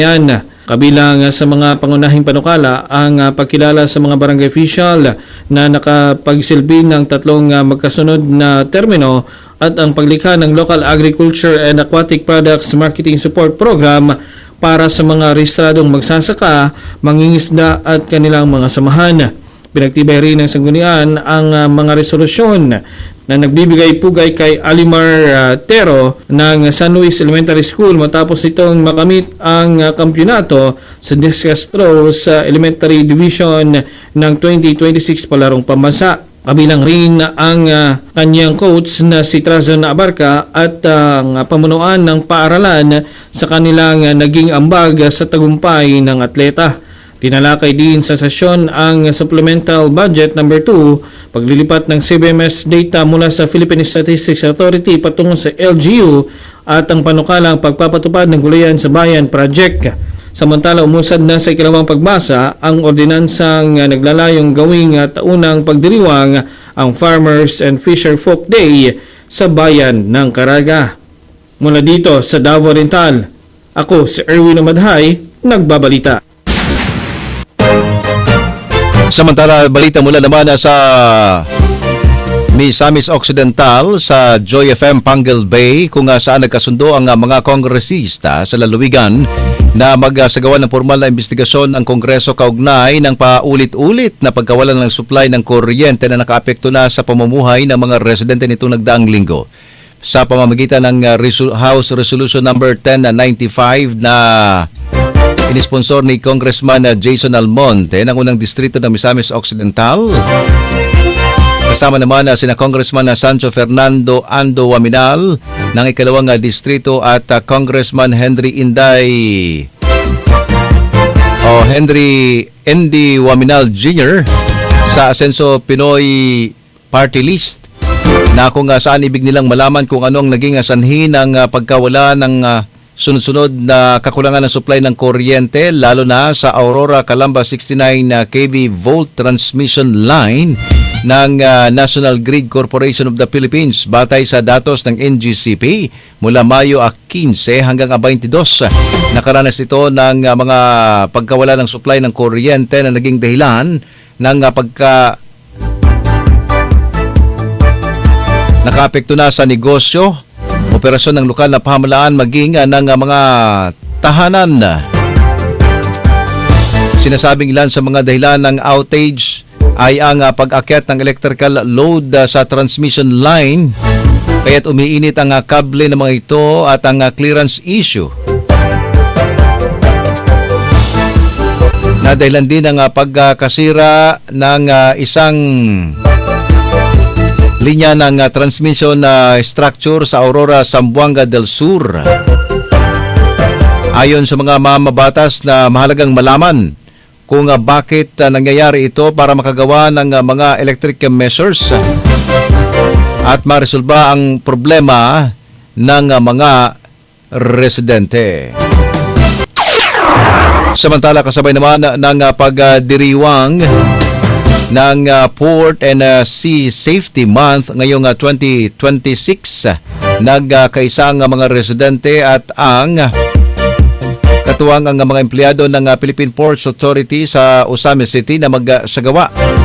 Yan, kabilang sa mga pangunahing panukala ang pagkilala sa mga barangay official na nakapagsilbi ng tatlong magkasunod na termino at ang paglikha ng Local Agriculture and Aquatic Products Marketing Support Program para sa mga rehistradong magsasaka, mangingisda at kanilang mga samahan. Pinagtibay rin ng sanggunian ang mga resolusyon na nagbibigay pugay kay Alimar Tero ng San Luis Elementary School matapos itong makamit ang kampyonato sa Discastro sa Elementary Division ng 2026 palarong pambansa. Kabilang rin ang kanyang coach na si Trazon Abarca at ang pamunuan ng paaralan sa kanilang naging ambag sa tagumpay ng atleta. Tinalakay din sa sesyon ang Supplemental Budget number 2, paglilipat ng CBMS data mula sa Philippine Statistics Authority patungo sa LGU at ang panukalang pagpapatupad ng Gulayan sa Bayan Project. Samantala, umusad na sa ikalawang pagbasa ang ordinansang naglalayong gawing taunang pagdiriwang ang Farmers and Fisher Folk Day sa bayan ng Caraga. Mula dito sa Davao Oriental, ako si Erwin Amadhay, nagbabalita. Samantala, balita mula naman sa Misamis Occidental sa Joy FM Pangal Bay kung saan nagkasundo ang mga kongresista sa lalawigan na magsagawa ng formal na investigasyon ang Kongreso kaugnay ng paulit-ulit na pagkawalan ng supply ng kuryente na nakaapekto na sa pamumuhay ng mga residente nitong nagdaang linggo. Sa pamamagitan ng House Resolution number 1095 na inisponsor ni Congressman Jason Almonte ng unang distrito ng Misamis Occidental. Kasama naman sina Congressman Sancho Fernando Ando Waminal ng ikalawang distrito at Congressman Henry Andy Waminal Jr. sa Asenso Pinoy Party List na kung saan ibig nilang malaman kung ano ang naging sanhi ng pagkawala ng sunod-sunod na kakulangan ng supply ng kuryente lalo na sa Aurora Calamba 69 kV volt transmission line ng National Grid Corporation of the Philippines batay sa datos ng NGCP mula Mayo 15 hanggang 22. Nakaranas ito ng mga pagkawala ng supply ng kuryente na naging dahilan ng nakaapekto na sa negosyo, operasyon ng lokal na pamahalaan maging ng mga tahanan. Sinasabing ilan sa mga dahilan ng outage ay ang pag-akyat ng electrical load sa transmission line kaya't umiinit ang kable ng mga ito at ang clearance issue. Nadahilan din ang pagkasira ng isang linya ng transmission structure sa Aurora, Zamboanga del Sur. Ayon sa mga mamabatas na mahalagang malaman kung bakit nangyayari ito para makagawa ng mga electric measures at maresolba ang problema ng mga residente. Samantala, kasabay naman ng pagdiriwang ng Port and Sea Safety Month ngayong 2026, nagkaisang mga residente at ang katuwang ang mga empleyado ng Philippine Ports Authority sa Osamis City na magsagawa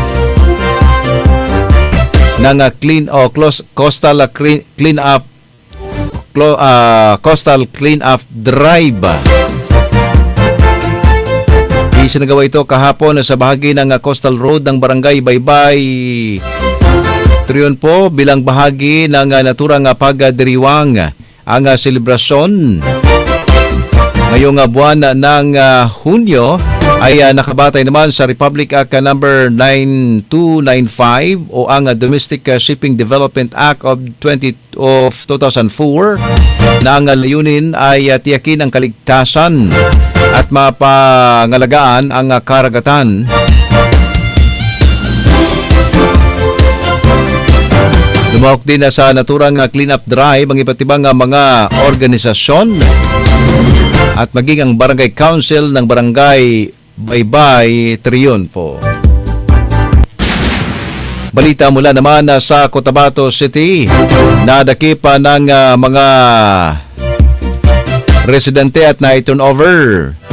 ng coastal clean up drive. Isinagawa ito kahapon sa bahagi ng coastal road ng Barangay Baybay Triunfo bilang bahagi ng naturang pagdiriwang. Ang selebrasyon ngayong buwan ng Hunyo ay nakabatay naman sa Republic Act number 9295 o ang Domestic Shipping Development Act of 2004 na ang layunin ay tiyakin ang kaligtasan at mapangalagaan ang karagatan. Lumahok din sa naturang clean-up drive ang iba't ibang mga organisasyon at maging ang Barangay Council ng Barangay Baybay Triunfo. Balita mula naman sa Cotabato City, nadakip ng mga residente at na-turnover